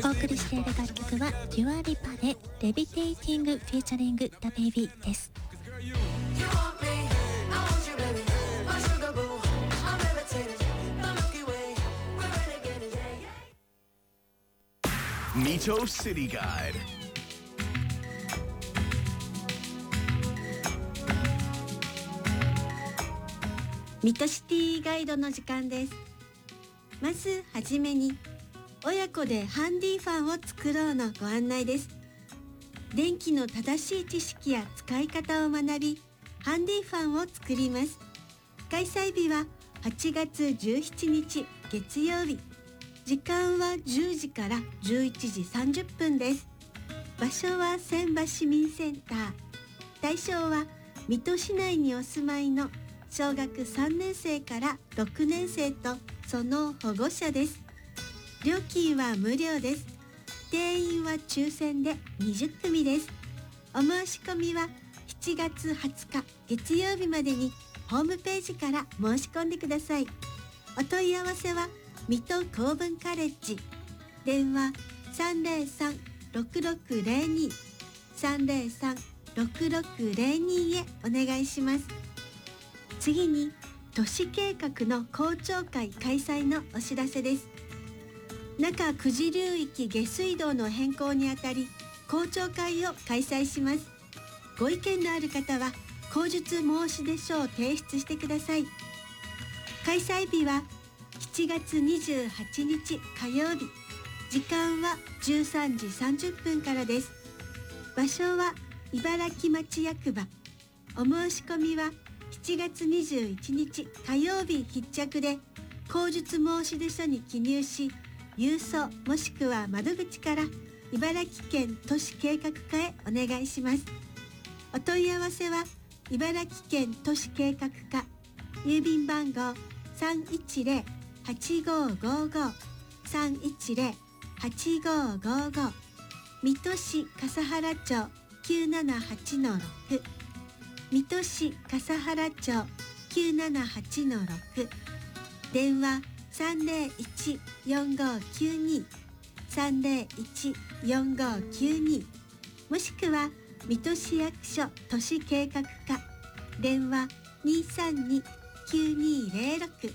お送りしている楽曲はデュアリパでレビテイティングフューチャリングダベイビーです。 Mito City Guide。 ミトシティガイドの時間です。まずはじめに親子でハンディファンを作ろうのご案内です。電気の正しい知識や使い方を学び、ハンディファンを作ります。開催日は8月17日月曜日。時間は10時から11時30分です。場所は千葉市民センター。対象は水戸市内にお住まいの小学3年生から6年生とその保護者です。料金は無料です。定員は抽選で20組です。お申し込みは7月20日月曜日までにホームページから申し込んでください。お問い合わせは水戸公文カレッジ。電話 303-6602 303-6602 へお願いします。次に都市計画の公聴会開催のお知らせです。中久慈流域下水道の変更にあたり公聴会を開催します。ご意見のある方は口述申し出書を提出してください。開催日は7月28日火曜日。時間は13時30分からです。場所は茨城町役場。お申し込みは7月21日火曜日必着で、口述申し出書に記入し、郵送もしくは窓口から茨城県都市計画課へお願いします。お問い合わせは茨城県都市計画課、郵便番号 310-8555 310-8555 水戸市笠原町 978-6 水戸市笠原町 978-6 電話 301-4592 301-4592 もしくは水戸市役所都市計画課電話 232-9206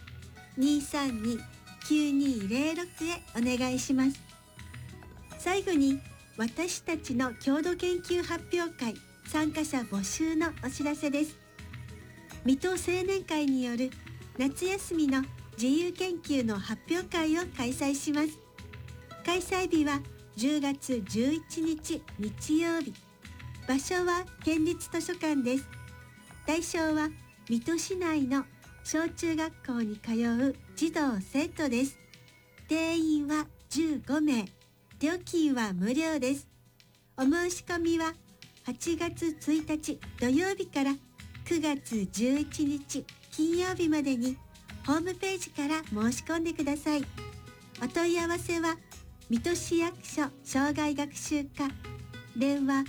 232-9206 へお願いします。最後に私たちの郷土研究発表会参加者募集のお知らせです。水戸青年会による夏休みの自由研究の発表会を開催します。開催日は10月11日日曜日。場所は県立図書館です。対象は水戸市内の小中学校に通う児童生徒です。定員は15名。料金は無料です。お申し込みは8月1日土曜日から9月11日金曜日までにホームページから申し込んでください。お問い合わせは水戸市役所障害学習課電話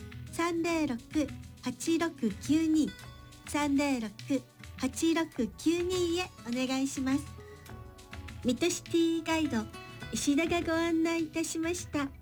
306-8692 306-8692 へお願いします。水戸シティガイド石田がご案内いたしました。